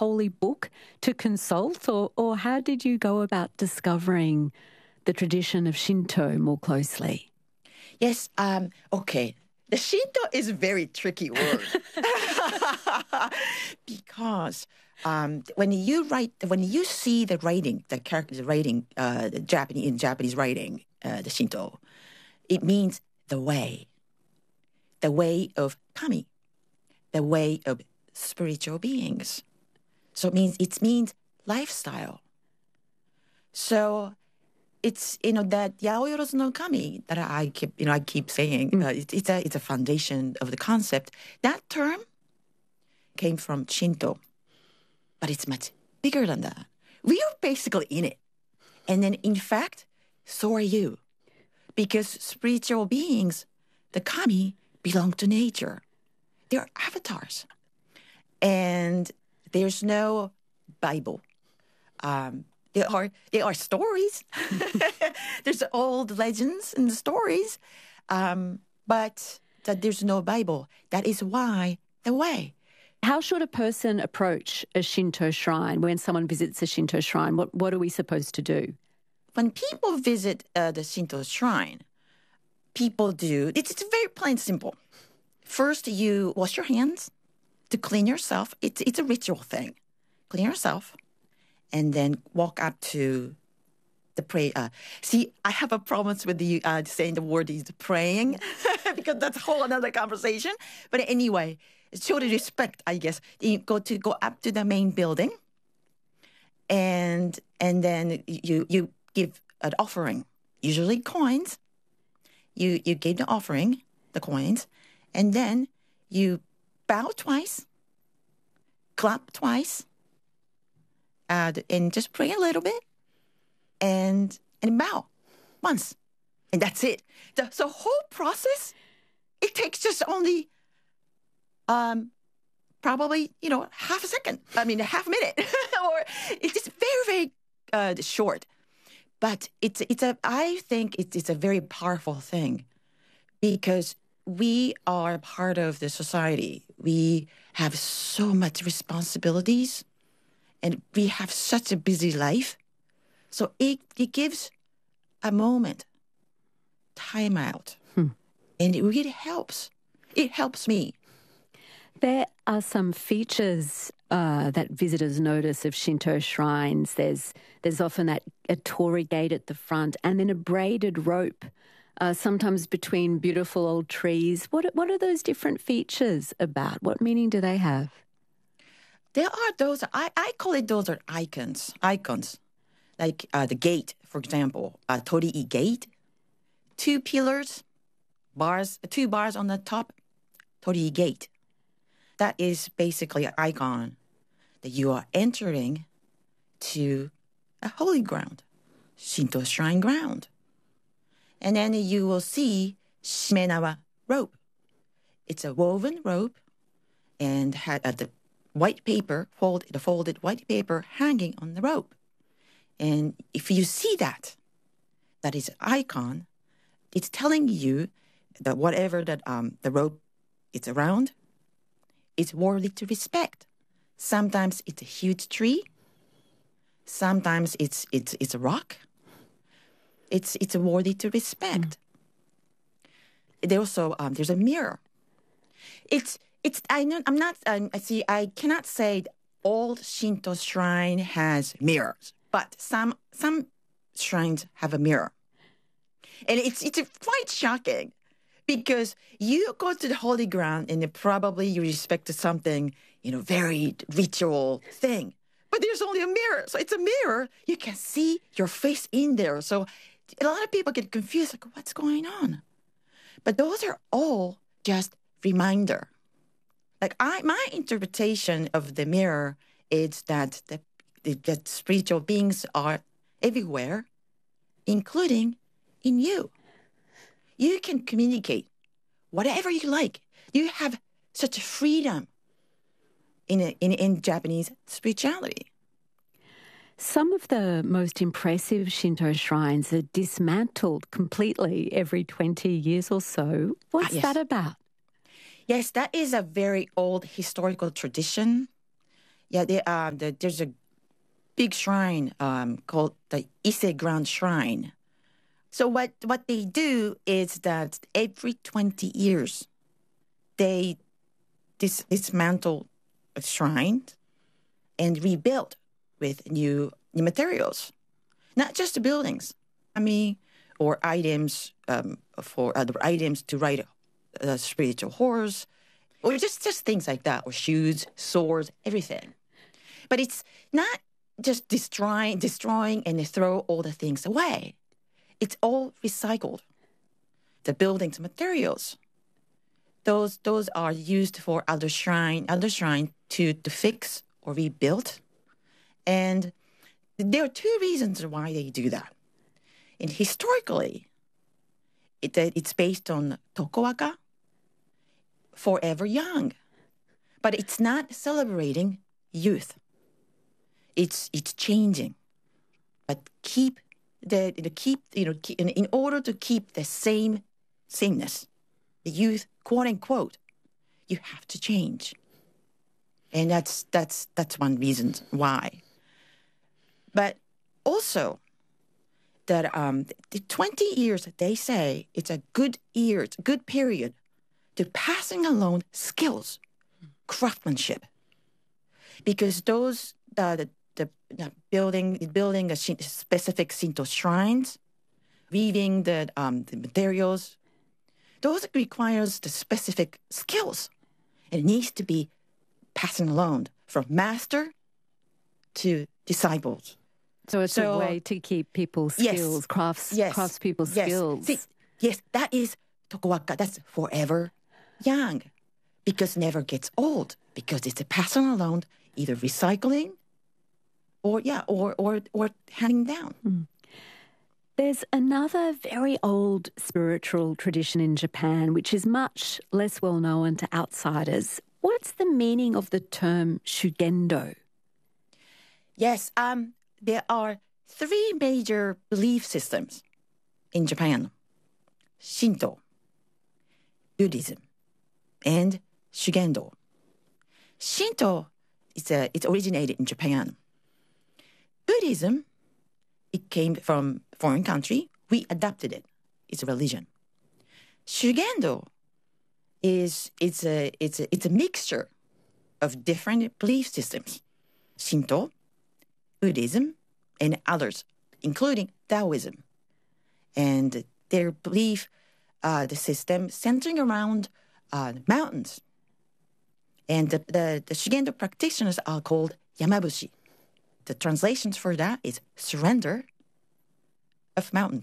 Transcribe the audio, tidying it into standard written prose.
holy book to consult, or how did you go about discovering the tradition of Shinto more closely? Yes, okay. The Shinto is a very tricky word because when you see the writing, the character writing, in Japanese writing, the Shinto, it means the way of kami, the way of spiritual beings. So it means lifestyle. So it's that Yaoyorozu no Kami that I keep saying. It's a foundation of the concept. That term came from Shinto, but it's much bigger than that. We are basically in it, and then in fact, so are you, because spiritual beings, the Kami, belong to nature. They're avatars, and there's no Bible. There are stories. There's old legends and stories, but there's no Bible. That is why the way. How should a person approach a Shinto shrine when someone visits a Shinto shrine? What are we supposed to do? When people visit the Shinto shrine, people do. It's very plain simple. First, you wash your hands to clean yourself. It's a ritual thing. Clean yourself. And then walk up to the pray. See, I have a problem with you saying the word is praying because that's a whole another conversation. But anyway, show the respect, I guess. You go up to the main building, and then you give an offering, usually coins. You give the offering, the coins, and then you bow twice, clap twice. And just pray a little bit, and bow once, and that's it. The whole process, it takes just only, probably half a second. I mean, a half minute, or it's just very very short. But I think it's a very powerful thing, because we are part of the society. We have so much responsibilities. And we have such a busy life. So it gives a moment, time out. And it really helps. It helps me. There are some features that visitors notice of Shinto shrines. There's often a torii gate at the front, and then a braided rope, sometimes between beautiful old trees. What are those different features about? What meaning do they have? There are those, I call it, those are icons. Icons. Like the gate, for example, torii gate. 2 pillars, bars, 2 bars on the top, torii gate. That is basically an icon that you are entering to a holy ground, Shinto shrine ground. And then you will see shimenawa rope. It's a woven rope and had the white paper, the folded white paper hanging on the rope. And if you see that is an icon, it's telling you that whatever that the rope is around, it's worthy to respect. Sometimes it's a huge tree. Sometimes it's a rock. It's worthy to respect. There's a mirror. I cannot say all Shinto shrine has mirrors, but some shrines have a mirror. And it's quite shocking, because you go to the holy ground and probably you respect something, very ritual thing. But there's only a mirror. So it's a mirror. You can see your face in there. So a lot of people get confused, like, what's going on? But those are all just reminder. Like my interpretation of the mirror is that that spiritual beings are everywhere, including in you. You can communicate whatever you like. You have such a freedom in Japanese spirituality. Some of the most impressive Shinto shrines are dismantled completely every 20 years or so. What's that about? Yes, that is a very old historical tradition. Yeah, there's a big shrine called the Ise Grand Shrine. So what they do is that every 20 years, they dismantle a shrine and rebuild with new materials. Not just the buildings, or items for other items to ride a spiritual horse, or just things like that, or shoes, swords, everything. But it's not just destroying and they throw all the things away. It's all recycled. The buildings materials, those are used for other shrine to fix or rebuild. And there are two reasons why they do that. And historically, it's based on Tokuwaka, forever young. But it's not celebrating youth. It's changing. But in order to keep the sameness, the youth, quote unquote, you have to change. And that's one reason why. But also that the 20 years, they say, it's a good period to passing along skills, craftsmanship, because those building a specific Shinto shrines, weaving the materials, those requires the specific skills. It needs to be passing along from master to disciples. So it's a way to keep people's skills, craftspeople's skills. Yes, that is Tokuwaka. That's forever young, because never gets old, because it's a passing along, either recycling or handing down. Mm. There's another very old spiritual tradition in Japan, which is much less well known to outsiders. What's the meaning of the term shugendo? Yes, there are three major belief systems in Japan: Shinto, Buddhism, and Shugendo. Shinto, it originated in Japan. Buddhism, it came from foreign country. We adopted it. It's a religion. Shugendo it's a mixture of different belief systems: Shinto, Buddhism, and others, including Taoism. And their belief, the system centering around mountains. And the Shugendo practitioners are called Yamabushi. The translations for that is surrender of mountain.